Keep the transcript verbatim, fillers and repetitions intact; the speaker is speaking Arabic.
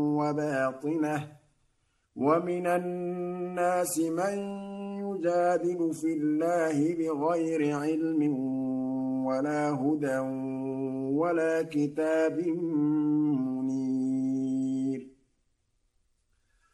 وباطنه ومن الناس من يجادل في الله بغير علم ولا هدى ولا كتاب منير